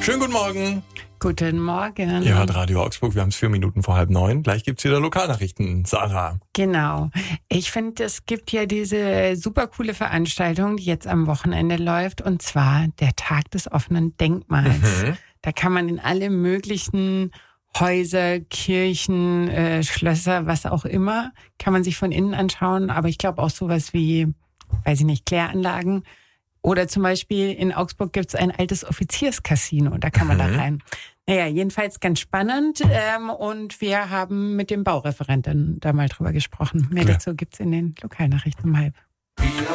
Schönen guten Morgen. Guten Morgen. Ihr hört Radio Augsburg, wir haben es 4 Minuten vor 8:30. Gleich gibt's wieder Lokalnachrichten. Sarah. Genau. Ich finde, es gibt ja diese super coole Veranstaltung, die jetzt am Wochenende läuft, und zwar der Tag des offenen Denkmals. Da kann man in alle möglichen Häuser, Kirchen, Schlösser, was auch immer, kann man sich von innen anschauen. Aber ich glaube auch sowas wie, weiß ich nicht, Kläranlagen. Oder zum Beispiel in Augsburg gibt's ein altes Offizierscasino, da kann man da rein. Naja, jedenfalls ganz spannend, und wir haben mit dem Baureferenten da mal drüber gesprochen. Mehr dazu gibt's in den Lokalnachrichten um 12:30.